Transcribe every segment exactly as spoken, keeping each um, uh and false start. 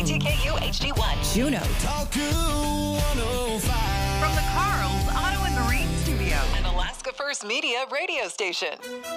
K T K U H D one. Juneau. From the Carl's Auto and Marine Studio. An Alaska First Media radio station.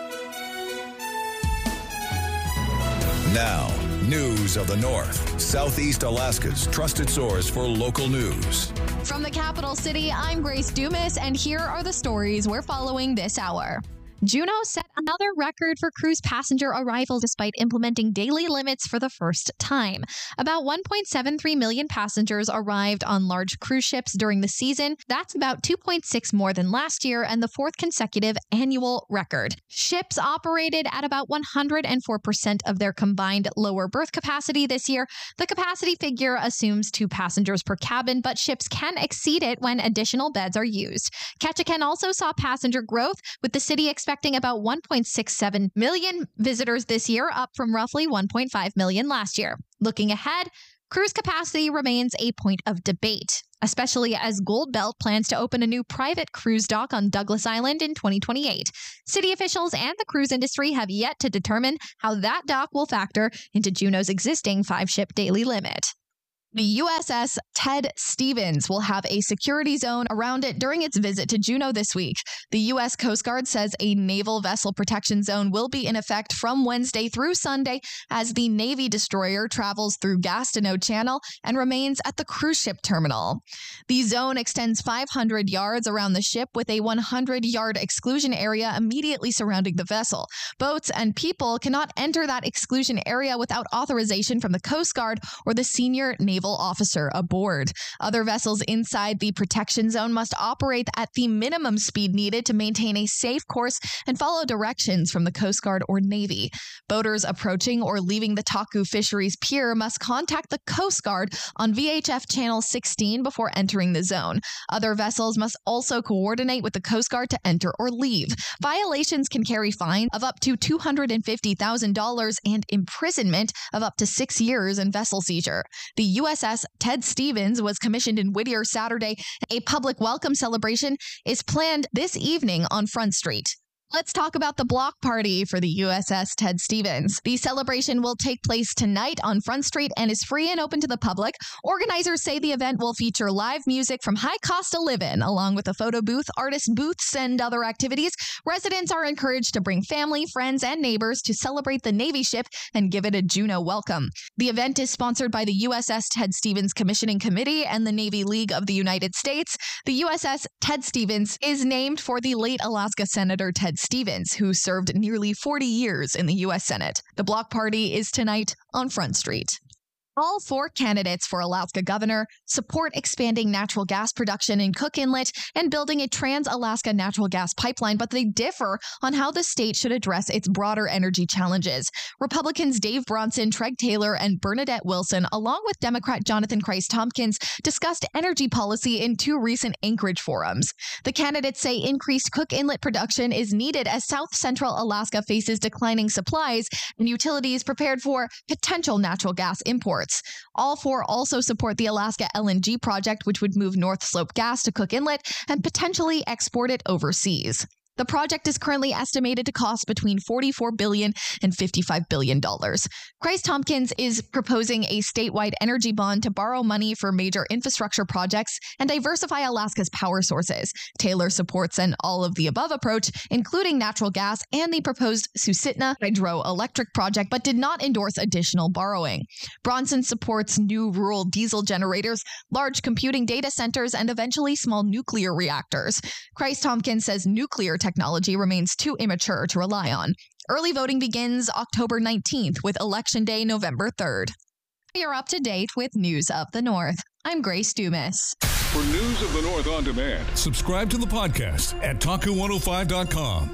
Now, news of the North, Southeast Alaska's trusted source for local news. From the capital city, I'm Grace Dumas, and here are the stories we're following this hour. Juneau set another record for cruise passenger arrivals despite implementing daily limits for the first time. About one point seven three million passengers arrived on large cruise ships during the season. That's about two point six more than last year and the fourth consecutive annual record. Ships operated at about one hundred four percent of their combined lower berth capacity this year. The capacity figure assumes two passengers per cabin, but ships can exceed it when additional beds are used. Ketchikan also saw passenger growth, with the city expecting about one point six seven million visitors this year, up from roughly one point five million last year. Looking ahead, cruise capacity remains a point of debate, especially as Gold Belt plans to open a new private cruise dock on Douglas Island in twenty twenty-eight. City officials and the cruise industry have yet to determine how that dock will factor into Juneau's existing five-ship daily limit. The U S S Ted Stevens will have a security zone around it during its visit to Juneau this week. The U S Coast Guard says a naval vessel protection zone will be in effect from Wednesday through Sunday as the Navy destroyer travels through Gastineau Channel and remains at the cruise ship terminal. The zone extends five hundred yards around the ship with a one hundred yard exclusion area immediately surrounding the vessel. Boats and people cannot enter that exclusion area without authorization from the Coast Guard or the senior naval officer aboard. Other vessels inside the protection zone must operate at the minimum speed needed to maintain a safe course and follow directions from the Coast Guard or Navy. Boaters approaching or leaving the Taku Fisheries Pier must contact the Coast Guard on V H F Channel sixteen before entering the zone. Other vessels must also coordinate with the Coast Guard to enter or leave. Violations can carry fines of up to two hundred fifty thousand dollars and imprisonment of up to six years in vessel seizure. The U S S Ted Stevens was commissioned in Whittier Saturday. A public welcome celebration is planned this evening on Front Street. Let's talk about the block party for the U S S Ted Stevens. The celebration will take place tonight on Front Street and is free and open to the public. Organizers say the event will feature live music from High Cost of Livin', along with a photo booth, artist booths, and other activities. Residents are encouraged to bring family, friends, and neighbors to celebrate the Navy ship and give it a Juneau welcome. The event is sponsored by the U S S Ted Stevens Commissioning Committee and the Navy League of the United States. The U S S Ted Stevens is named for the late Alaska Senator Ted Stevens, who served nearly forty years in the U S Senate. The block party is tonight on Front Street. All four candidates for Alaska governor support expanding natural gas production in Cook Inlet and building a trans-Alaska natural gas pipeline, but they differ on how the state should address its broader energy challenges. Republicans Dave Bronson, Treg Taylor, and Bernadette Wilson, along with Democrat Jonathan Christ-Tompkins, discussed energy policy in two recent Anchorage forums. The candidates say increased Cook Inlet production is needed as South Central Alaska faces declining supplies and utilities prepared for potential natural gas imports. All four also support the Alaska L N G project, which would move North Slope gas to Cook Inlet and potentially export it overseas. The project is currently estimated to cost between forty-four billion dollars and fifty-five billion dollars. Christ-Tompkins is proposing a statewide energy bond to borrow money for major infrastructure projects and diversify Alaska's power sources. Taylor supports an all-of-the-above approach, including natural gas and the proposed Susitna hydroelectric project, but did not endorse additional borrowing. Bronson supports new rural diesel generators, large computing data centers, and eventually small nuclear reactors. Christ-Tompkins says nuclear technology remains too immature to rely on. Early voting begins October nineteenth, with Election Day November third. You're up to date with News of the North. I'm Grace Dumas. For News of the North on demand, subscribe to the podcast at taku one oh five dot com.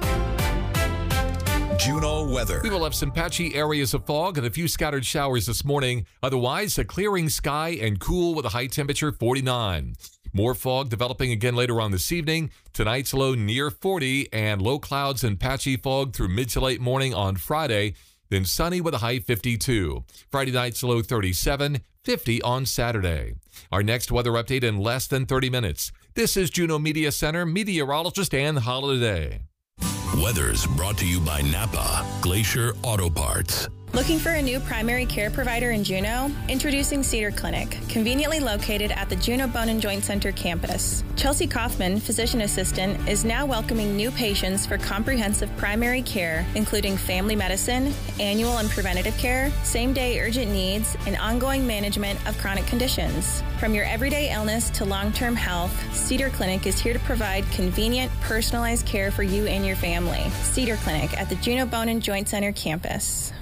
Juneau weather. We will have some patchy areas of fog and a few scattered showers this morning. Otherwise, a clearing sky and cool with a high temperature forty-nine. More fog developing again later on this evening. Tonight's low near forty and low clouds and patchy fog through mid to late morning on Friday. Then sunny with a high fifty-two. Friday night's low thirty-seven, fifty on Saturday. Our next weather update in less than thirty minutes. This is Juneau Media Center meteorologist Ann Holiday. Weather's brought to you by Napa Glacier Auto Parts. Looking for a new primary care provider in Juneau? Introducing Cedar Clinic, conveniently located at the Juneau Bone and Joint Center campus. Chelsea Kaufman, physician assistant, is now welcoming new patients for comprehensive primary care, including family medicine, annual and preventative care, same-day urgent needs, and ongoing management of chronic conditions. From your everyday illness to long-term health, Cedar Clinic is here to provide convenient, personalized care for you and your family. Cedar Clinic at the Juneau Bone and Joint Center campus.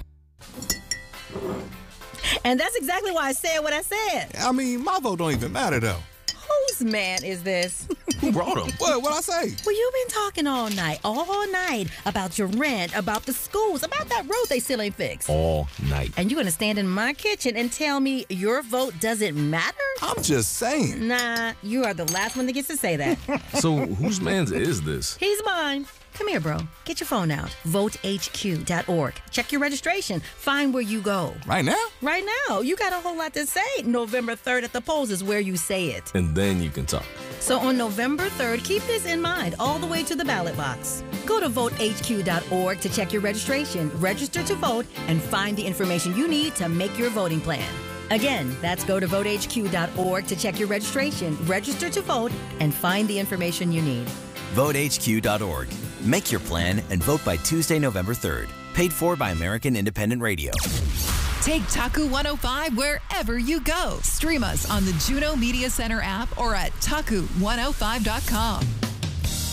And that's exactly why I said what I said. I mean, my vote don't even matter, though. Whose man is this? Who brought him? What? What'd I say? Well, you've been talking all night, all night, about your rent, about the schools, about that road they still ain't fixed. All night. And you're going to stand in my kitchen and tell me your vote doesn't matter? I'm just saying. Nah, you are the last one that gets to say that. So whose man's is this? He's mine. Come here, bro. Get your phone out. vote h q dot org. Check your registration. Find where you go. Right now? Right now. You got a whole lot to say. November third at the polls is where you say it. And then you can talk. So on November third, keep this in mind all the way to the ballot box. Go to vote h q dot org to check your registration, register to vote, and find the information you need to make your voting plan. Again, that's go to vote h q dot org to check your registration, register to vote, and find the information you need. vote h q dot org. Make your plan and vote by Tuesday, November third. Paid for by American Independent Radio. Take Taku one oh five wherever you go. Stream us on the Juneau Media Center app or at taku one oh five dot com.